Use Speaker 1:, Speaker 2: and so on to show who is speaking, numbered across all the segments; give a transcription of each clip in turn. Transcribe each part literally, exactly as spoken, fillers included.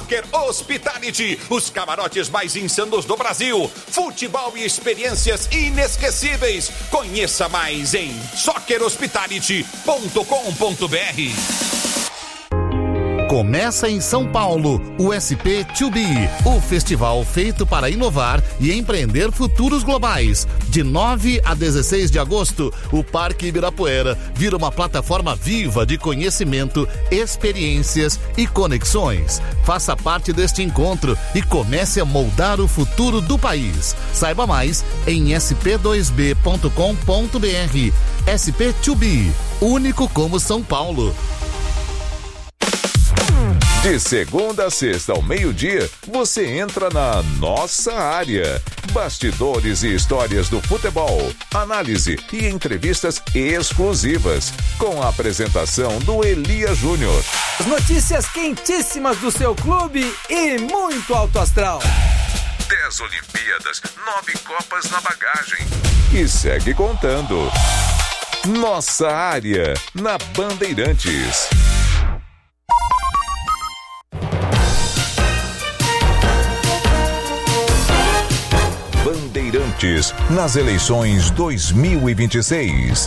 Speaker 1: Soccer Hospitality, os camarotes mais insanos do Brasil. Futebol e experiências inesquecíveis. Conheça mais em soccer hospitality ponto com ponto b r.
Speaker 2: Começa em São Paulo o S P dois B, o festival feito para inovar e empreender futuros globais. De nove a dezesseis de agosto, o Parque Ibirapuera vira uma plataforma viva de conhecimento, experiências e conexões. Faça parte deste encontro e comece a moldar o futuro do país. Saiba mais em s p dois b ponto com ponto b r. S P dois B, único como São Paulo.
Speaker 3: De segunda a sexta ao meio-dia, você entra na nossa área. Bastidores e histórias do futebol, análise e entrevistas exclusivas, com a apresentação do Elia Júnior.
Speaker 4: As notícias quentíssimas do seu clube e muito alto astral.
Speaker 3: Dez Olimpíadas, nove Copas na bagagem. E segue contando. Nossa área, na Bandeirantes. Bandeirantes, nas eleições dois mil e vinte e seis.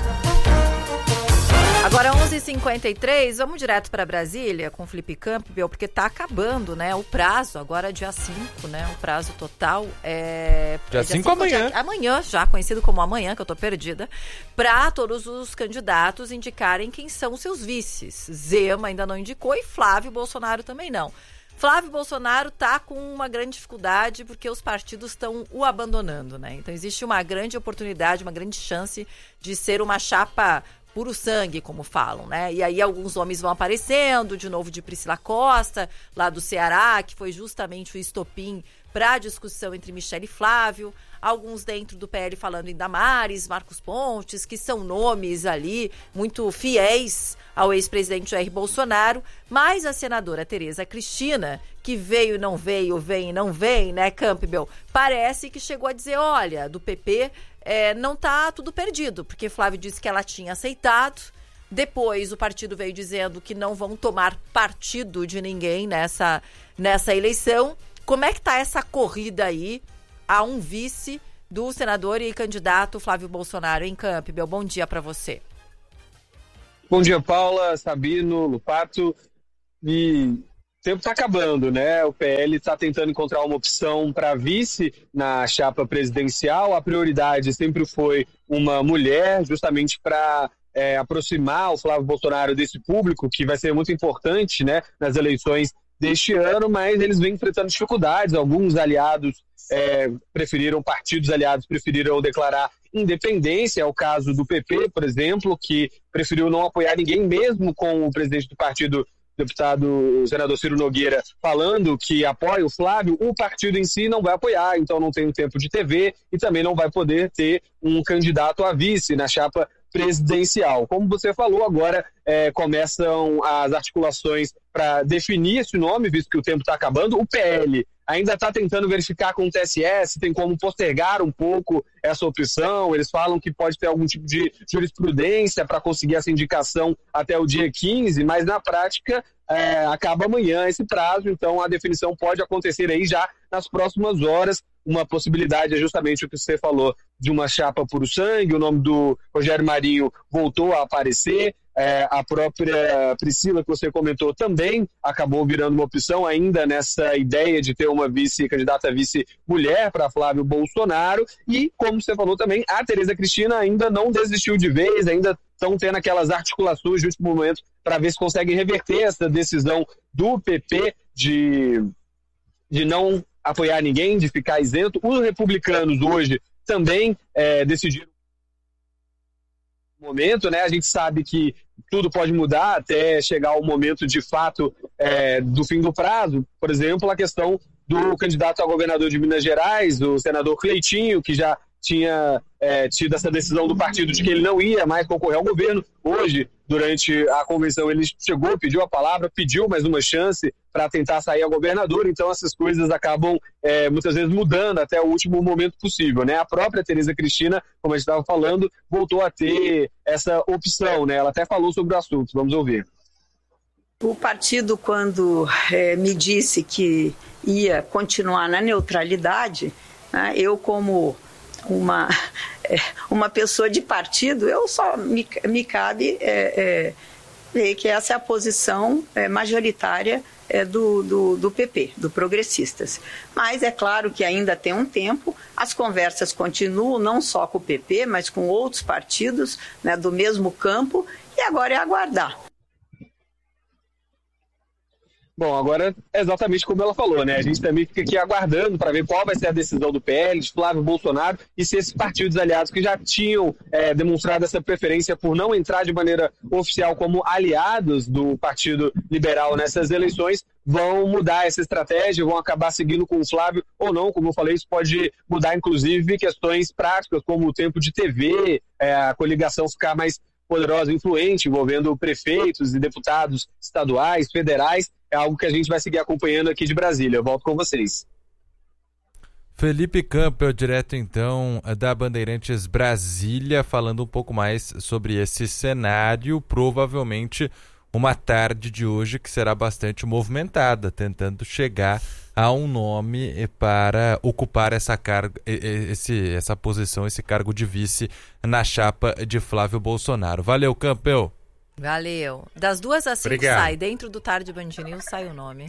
Speaker 5: Agora onze e cinquenta e três, vamos direto para Brasília com o Felipe Campbell, porque tá acabando, né, o prazo, agora dia cinco, né, o prazo total é...
Speaker 6: Dia cinco amanhã.
Speaker 5: Dia, amanhã, já conhecido como amanhã, que eu tô perdida, para todos os candidatos indicarem quem são seus vices. Zema ainda não indicou e Flávio Bolsonaro também não. Flávio Bolsonaro está com uma grande dificuldade porque os partidos estão o abandonando, né? Então existe uma grande oportunidade, uma grande chance de ser uma chapa puro sangue, como falam, né? E aí alguns nomes vão aparecendo, de novo de Priscila Costa, lá do Ceará, que foi justamente o estopim para a discussão entre Michele e Flávio. Alguns dentro do P L falando em Damares, Marcos Pontes, que são nomes ali muito fiéis ao ex-presidente Jair Bolsonaro, mas a senadora Tereza Cristina, que veio e não veio, vem e não vem, né, Campbell, parece que chegou a dizer, olha, do P P é, não tá tudo perdido, porque Flávio disse que ela tinha aceitado, depois o partido veio dizendo que não vão tomar partido de ninguém nessa, nessa eleição. Como é que tá essa corrida aí a um vice do senador e candidato Flávio Bolsonaro em Campbell? Bom dia para você.
Speaker 7: Bom dia, Paula, Sabino, Lupato. E o tempo está acabando, né? O P L está tentando encontrar uma opção para vice na chapa presidencial. A prioridade sempre foi uma mulher, justamente para é, aproximar o Flávio Bolsonaro desse público, que vai ser muito importante, né, nas eleições deste ano, mas eles vêm enfrentando dificuldades. Alguns aliados é, preferiram, partidos aliados preferiram declarar independência. É o caso do P P, por exemplo, que preferiu não apoiar ninguém, mesmo com o presidente do partido, deputado o senador Ciro Nogueira, falando que apoia o Flávio. O partido em si não vai apoiar, então não tem um tempo de T V e também não vai poder ter um candidato a vice na chapa presidencial. Como você falou, agora é, começam as articulações para definir esse nome, visto que o tempo está acabando. O P L ainda está tentando verificar com o T S E se tem como postergar um pouco essa opção. Eles falam que pode ter algum tipo de jurisprudência para conseguir essa indicação até o dia quinze, mas na prática é, acaba amanhã esse prazo, então a definição pode acontecer aí já nas próximas horas. Uma possibilidade é justamente o que você falou, de uma chapa puro sangue. O nome do Rogério Marinho voltou a aparecer. É, a própria Priscila, que você comentou, também acabou virando uma opção ainda nessa ideia de ter uma vice, candidata a vice-mulher para Flávio Bolsonaro. E, como você falou também, a Tereza Cristina ainda não desistiu de vez, ainda estão tendo aquelas articulações de último momento para ver se conseguem reverter essa decisão do P P de, de não apoiar ninguém, de ficar isento. Os republicanos hoje também é, decidiram momento, né? A gente sabe que tudo pode mudar até chegar o momento de fato é, do fim do prazo. Por exemplo, a questão do candidato a governador de Minas Gerais, o senador Cleitinho, que já tinha é, tido essa decisão do partido de que ele não ia mais concorrer ao governo. Hoje, durante a convenção, ele chegou, pediu a palavra, pediu mais uma chance para tentar sair a governador. Então essas coisas acabam é, muitas vezes mudando até o último momento possível, né? A própria Tereza Cristina, como a gente estava falando, voltou a ter essa opção, né? Ela até falou sobre o assunto, vamos ouvir.
Speaker 6: O partido, quando é, me disse que ia continuar na neutralidade, né, eu como uma, é, uma pessoa de partido, eu só me, me cabe é, é, ver que essa é a posição é, majoritária é, do, do, do P P, do Progressistas. Mas é claro que ainda tem um tempo, as conversas continuam não só com o P P, mas com outros partidos, né, do mesmo campo, e agora é aguardar.
Speaker 7: Bom, agora é exatamente como ela falou, né? A gente também fica aqui aguardando para ver qual vai ser a decisão do P L, de Flávio Bolsonaro, e se esses partidos aliados que já tinham é, demonstrado essa preferência por não entrar de maneira oficial como aliados do Partido Liberal nessas eleições, vão mudar essa estratégia, vão acabar seguindo com o Flávio ou não. Como eu falei, isso pode mudar, inclusive, questões práticas, como o tempo de T V, é, a coligação ficar mais poderosa, influente, envolvendo prefeitos e deputados estaduais, federais. É algo que a gente vai seguir acompanhando aqui de Brasília. Eu volto com vocês.
Speaker 8: Felipe Campbell, direto então da Bandeirantes Brasília, falando um pouco mais sobre esse cenário, provavelmente uma tarde de hoje que será bastante movimentada, tentando chegar a um nome para ocupar essa, carga, esse, essa posição, esse cargo de vice na chapa de Flávio Bolsonaro. Valeu, Campbell.
Speaker 5: Valeu. Das duas às cinco
Speaker 9: Obrigado.
Speaker 5: sai. Dentro do Tarde Band News sai o nome.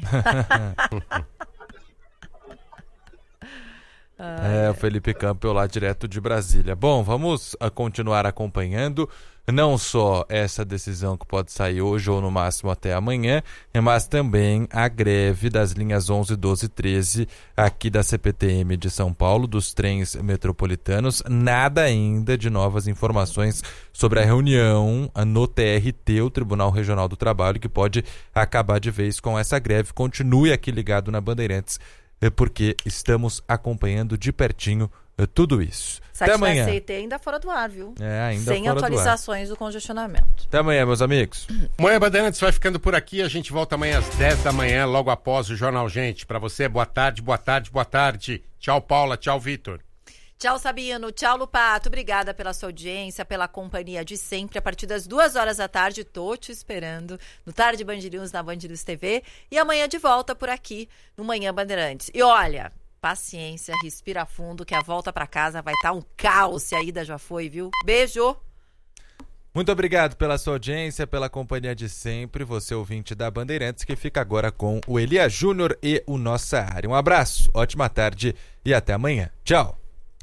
Speaker 8: É, o Felipe Campbell lá direto de Brasília. Bom, vamos a continuar acompanhando não só essa decisão que pode sair hoje ou no máximo até amanhã, mas também a greve das linhas onze, doze e treze aqui da C P T M de São Paulo, dos trens metropolitanos. Nada ainda de novas informações sobre a reunião no T R T, o Tribunal Regional do Trabalho, que pode acabar de vez com essa greve. Continue aqui ligado na Bandeirantes, porque estamos acompanhando de pertinho tudo isso. Até amanhã.
Speaker 5: C T ainda fora do ar, viu?
Speaker 8: É, ainda
Speaker 5: Sem
Speaker 8: fora
Speaker 5: atualizações do, do congestionamento.
Speaker 8: Até amanhã, meus amigos.
Speaker 9: Manhã Bandeirantes vai ficando por aqui. A gente volta amanhã às dez da manhã, logo após o Jornal Gente. Para você, boa tarde, boa tarde, boa tarde. Tchau, Paula. Tchau, Vitor.
Speaker 5: Tchau, Sabino. Tchau, Lupato. Obrigada pela sua audiência, pela companhia de sempre. A partir das duas horas da tarde, tô te esperando no Tarde Band News, na Band News T V. E amanhã de volta por aqui no Manhã Bandeirantes. E olha, paciência, respira fundo, que a volta pra casa vai estar um caos se a ida já foi, viu? Beijo!
Speaker 8: Muito obrigado pela sua audiência, pela companhia de sempre. Você, ouvinte da Bandeirantes, que fica agora com o Elias Júnior e o Nossa Área. Um abraço, ótima tarde e até amanhã. Tchau!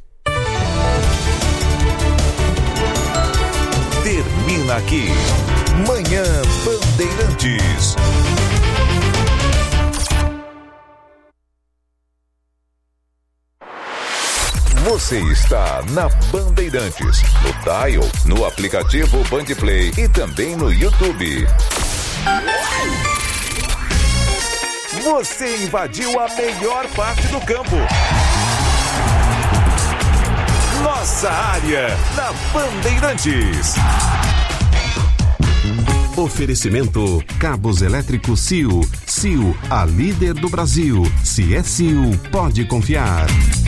Speaker 3: Termina aqui Manhã Bandeirantes. Você está na Bandeirantes, no Dial, no aplicativo Bandplay e também no YouTube. Você invadiu a melhor parte do campo. Nossa Área, na Bandeirantes.
Speaker 10: Oferecimento Cabos Elétricos C I U. C I U, a líder do Brasil. Se é C I U, pode confiar.